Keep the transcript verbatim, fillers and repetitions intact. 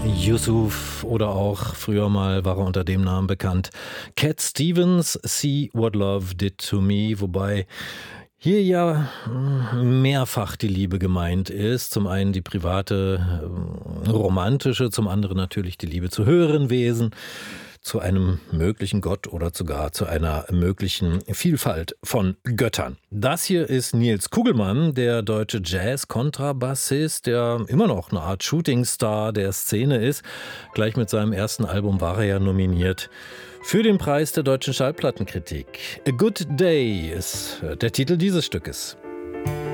Yusuf oder auch früher mal war er unter dem Namen bekannt. Cat Stevens, See What Love Did to Me, wobei hier ja mehrfach die Liebe gemeint ist. Zum einen die private, äh, romantische, zum anderen natürlich die Liebe zu höheren Wesen, zu einem möglichen Gott oder sogar zu einer möglichen Vielfalt von Göttern. Das hier ist Nils Kugelmann, der deutsche Jazz-Kontrabassist, der immer noch eine Art Shootingstar der Szene ist. Gleich mit seinem ersten Album war er ja nominiert für den Preis der deutschen Schallplattenkritik. A Good Day ist der Titel dieses Stückes.